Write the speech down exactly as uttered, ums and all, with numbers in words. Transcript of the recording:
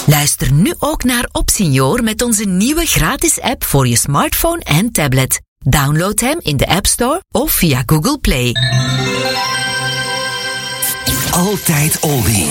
Luister nu ook naar Opsenior met onze nieuwe gratis app voor je smartphone en tablet. Download hem in de App Store of via Google Play. Altijd Oldies.